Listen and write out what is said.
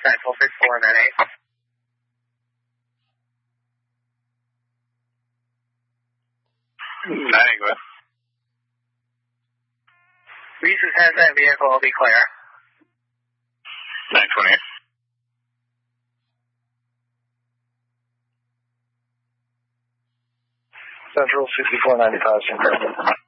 Central 6498. Good. Reese's has that vehicle will be clear. 928. Central 6495, Sinclair.